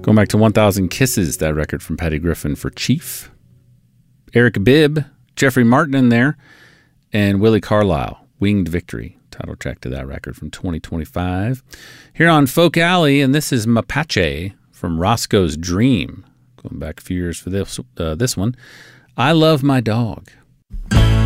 Going back to 1,000 Kisses, that record from Patty Griffin for Chief. Eric Bibb, Jeffrey Martin in there, and Willie Carlisle, Winged Victory, title track to that record from 2025. Here on Folk Alley, and this is Mapache from Roscoe's Dream. Going back a few years for this one. I Love My Dog.